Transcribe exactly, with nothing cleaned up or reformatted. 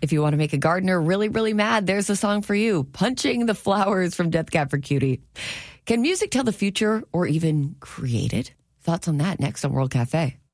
If you want to make a gardener really, really mad, there's a song for you. Punching the Flowers from Death Cab for Cutie. Can music tell the future or even create it? Thoughts on that next on World Cafe.